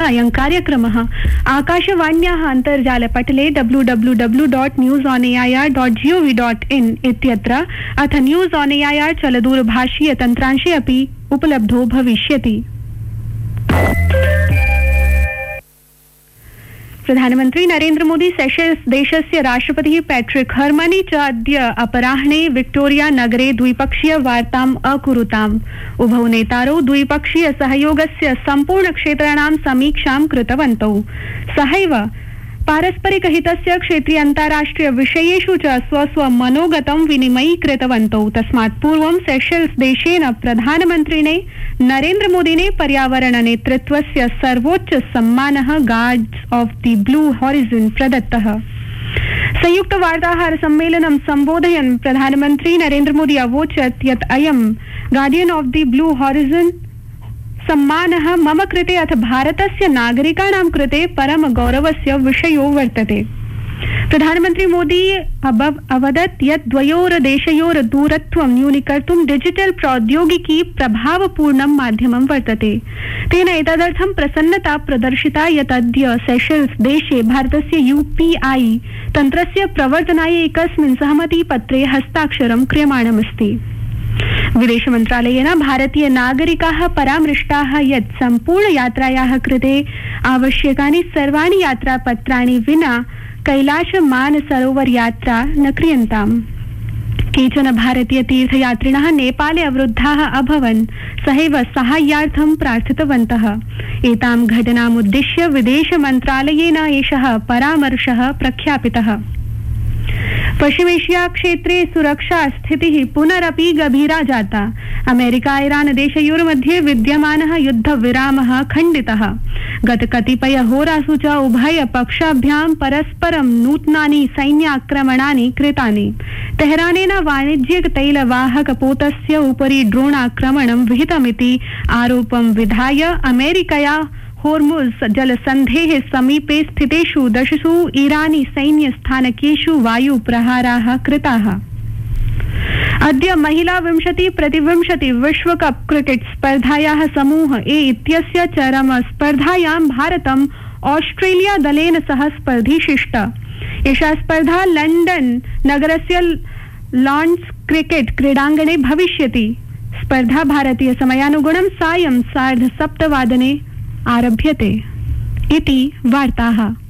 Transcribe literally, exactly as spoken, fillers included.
अयं कार्यक्रमः आकाशवाण्याः अन्तर्जालपटले W W W dot news on A I are dot ji O V dot in इत्यत्र अथ news on ए ऐ आर् चलदूरभाषीय तन्त्रांशे अपि उपलब्धो भविष्यति। प्रधानमन्त्री नरेन्द्र मोदी सेशेल्स् देशस्य राष्ट्रपतिः पैट्रिक हर्मनी च अद्य अपराह्णे विक्टोरिया नगरे द्विपक्षीय वार्ताम् अकुरुताम्। उभौ नेतारौ द्विपक्षीय सहयोगस्य सम्पूर्णक्षेत्राणां समीक्षां कृतवन्तौ। सहैव पारस्परिकहितस्य क्षेत्रीय अन्ताराष्ट्रिय विषयेषु च स्वस्वमनोगतं विनिमयीकृतवन्तौ। तस्मात् पूर्वं सेशेल्स् देशेन प्रधानमन्त्रिणे नरेन्द्र मोदिने पर्यावरण नेतृत्वस्य सर्वोच्च सम्मानः गार्ड्स् ऑफ द ब्लू हॉरिजन प्रदत्तः। संयुक्त वार्ताहर सम्मेलनं सम्बोधयन् प्रधानमन्त्री नरेन्द्र मोदी अवोचत् यत् अयं guardian of the blue horizon सम्मानः मम कृते अथ भारतस्य नागरिकाणां कृते परम गौरवस्य विषयो वर्तते। प्रधानमन्त्री मोदी अवदत् यत् द्वयोर देशयोर दूरत्वं न्यूनीकर्तुं डिजिटल प्रौद्योगिकी प्रभावपूर्णं माध्यमं वर्तते। तेन एतदर्थं प्रसन्नता प्रदर्शिता यत् अद्य सेशेल्स् देशे भारतस्य यू पी आई तन्त्रस्य प्रवर्तनाय एकस्मिन् सहमतिपत्रे हस्ताक्षरं क्रियमाणमस्ति। विदेश मन्त्रालयेन भारतीय नागरिकाः परामृष्टाः यत् सम्पूर्ण यात्रायाः कृते आवश्यकानि सर्वाणि यात्रापत्राणि विना कैलाश मानसरोवर यात्रा न क्रियन्ताम्। केचन भारतीय तीर्थयात्रिणः नेपाले अवरुद्धाः अभवन्, सहैव साहाय्यार्थं प्रार्थितवन्तः। एतां घटनामुद्दिश्य विदेश मन्त्रालयेन एषः परामर्शः प्रख्यापितः। पश्चिमेशिया क्षेत्रे सुरक्षा स्थितिः पुनरपि गभीरा जाता। अमेरिका ईरान देशयोर्मध्ये विद्यमानः युद्धविरामः खण्डितः। गत कतिपय होरासु च उभय पक्षाभ्यां परस्परं नूतनानि सैन्याक्रमणानि कृतानि। तेहरानेन वाणिज्यिक तैलवाहक पोतस्य उपरि ड्रोणाक्रमणं विहितमिति आरोपं विधाय अमेरिकया होर्मुज़ जलसन्धेः समीपे स्थितेषु दशसु ईरानी सैन्यस्थानकेषु वायुप्रहाराः कृताः। अद्य महिला विंशति प्रतिविंशति विश्वकप क्रिकेट स्पर्धायाः समूह ए इत्यस्य चरम स्पर्धायां भारतम् ऑस्ट्रेलिया दलेन सह स्पर्धिशिष्ट। एषा स्पर्धा लण्डन नगरस्य लॉर्ड्स क्रिकेट क्रीडाङ्गणे भविष्यति। स्पर्धा भारतीय समयानुगुणं सायं सार्धसप्तवादने आरभ्यते। इति वार्ताः।